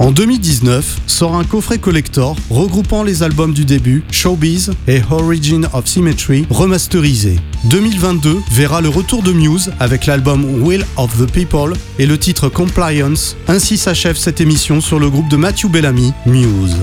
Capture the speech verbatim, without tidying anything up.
En deux mille dix-neuf, sort un coffret collector regroupant les albums du début, Showbiz et Origin of Symmetry, remasterisés. deux mille vingt-deux verra le retour de Muse avec l'album Will of the People et le titre Compliance. Ainsi s'achève cette émission sur le groupe de Matthew Bellamy, Muse.